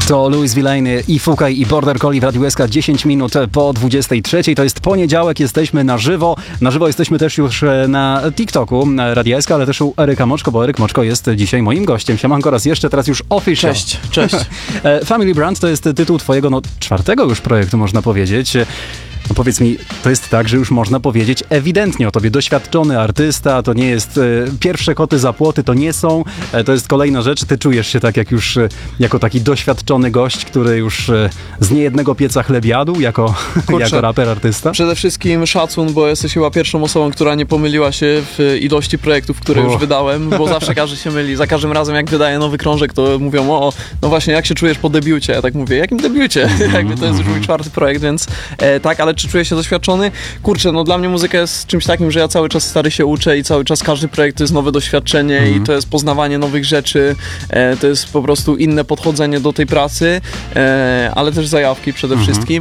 To Louis Villainy i Fukaj i Border Collie w Radiu SK 10 minut po 23. To jest poniedziałek, jesteśmy na żywo. Na żywo jesteśmy też już na TikToku Radia SK, ale też u Eryka Moczko, bo Eryk Moczko jest dzisiaj moim gościem. Siemanko raz jeszcze, teraz już official. Cześć. Family Brand to jest tytuł twojego, czwartego już projektu, można powiedzieć. No powiedz mi, to jest tak, że już można powiedzieć ewidentnie o tobie. Doświadczony artysta, to nie jest pierwsze koty za płoty, to nie są. To jest kolejna rzecz. Ty czujesz się tak jak już jako taki doświadczony gość, który już z niejednego pieca chleb jadł jako raper, artysta? Przede wszystkim szacun, bo jesteś chyba pierwszą osobą, która nie pomyliła się w ilości projektów, które już wydałem, bo zawsze każdy się myli. Za każdym razem jak wydaję nowy krążek, to mówią, no właśnie, jak się czujesz po debiucie? Ja tak mówię, jakim debiucie? Jakby to jest już mój czwarty projekt, więc tak, ale czy czuję się doświadczony? Kurczę, no dla mnie muzyka jest czymś takim, że ja cały czas stary się uczę i cały czas każdy projekt to jest nowe doświadczenie i to jest poznawanie nowych rzeczy, to jest po prostu inne podchodzenie do tej pracy, ale też zajawki przede wszystkim,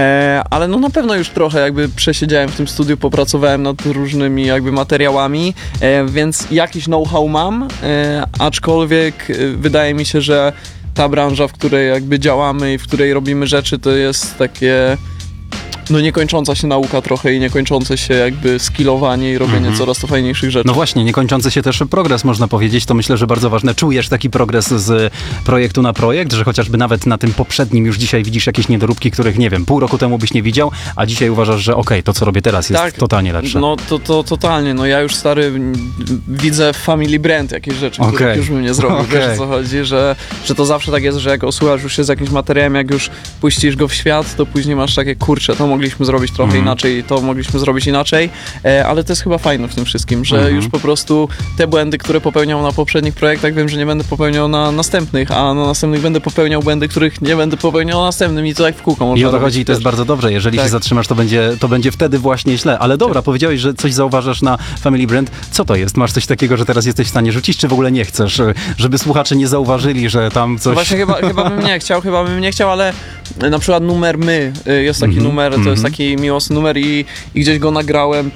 ale no na pewno już trochę jakby przesiedziałem w tym studiu, popracowałem nad różnymi jakby materiałami, więc jakiś know-how mam, aczkolwiek wydaje mi się, że ta branża, w której jakby działamy i w której robimy rzeczy, to jest takie niekończąca się nauka trochę i niekończące się jakby skillowanie i robienie coraz to fajniejszych rzeczy. No właśnie, niekończący się też progres, można powiedzieć, to myślę, że bardzo ważne. Czujesz taki progres z projektu na projekt, że chociażby nawet na tym poprzednim już dzisiaj widzisz jakieś niedoróbki, których, nie wiem, pół roku temu byś nie widział, a dzisiaj uważasz, że to co robię teraz jest totalnie lepsze. No to totalnie, no ja już stary widzę w Family Brand jakieś rzeczy, których już bym nie zrobił, wiesz o co chodzi, że to zawsze tak jest, że jak osłuchasz już się z jakimś materiałem, jak już puścisz go w świat, to później masz takie, kurczę, to mogliśmy zrobić trochę inaczej, to mogliśmy zrobić inaczej, ale to jest chyba fajne w tym wszystkim, że już po prostu te błędy, które popełniał na poprzednich projektach, wiem, że nie będę popełniał na następnych, a na następnych będę popełniał błędy, których nie będę popełniał na następnym i to tak w kółko. I o to chodzi i to jest bardzo dobrze, jeżeli się zatrzymasz, to będzie wtedy właśnie źle, ale dobra, powiedziałeś, że coś zauważasz na Family Brand, co to jest? Masz coś takiego, że teraz jesteś w stanie rzucić, czy w ogóle nie chcesz, żeby słuchacze nie zauważyli, że tam coś... Właśnie chyba bym nie chciał, ale na przykład numer My, jest taki numer, to jest taki miłosny numer i gdzieś go nagrałem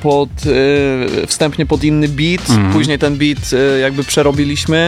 wstępnie pod inny beat, później ten beat jakby przerobiliśmy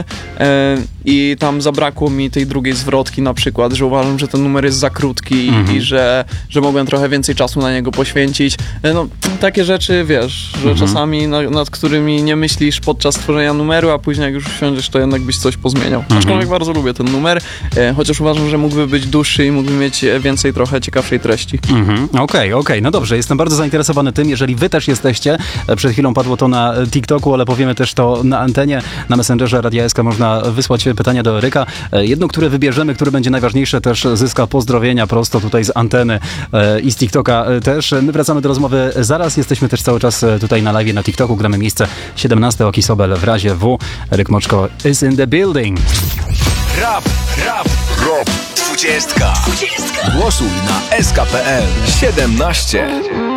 i tam zabrakło mi tej drugiej zwrotki na przykład, że uważam, że ten numer jest za krótki i że mogłem trochę więcej czasu na niego poświęcić. No, takie rzeczy, wiesz, że czasami nad którymi nie myślisz podczas tworzenia numeru, a później jak już usiądziesz, to jednak byś coś pozmieniał. Aczkolwiek bardzo lubię ten numer, chociaż uważam, że mógłby być dłuższy i mógłby mieć więcej trochę ciekawszej treści. Okej. No dobrze, jestem bardzo zainteresowany tym, jeżeli wy też jesteście. Przed chwilą padło to na TikToku, ale powiemy też to na antenie, na Messengerze Radia SK można wysłać pytania do Eryka. Jedno, które wybierzemy, które będzie najważniejsze, też zyska pozdrowienia prosto tutaj z anteny i z TikToka też. My wracamy do rozmowy zaraz. Jesteśmy też cały czas tutaj na live na TikToku. Gramy miejsce 17 Oki Sobel w razie W. Eryk Moczko is in the building. Rap. 20. Głosuj na sk.pl 17.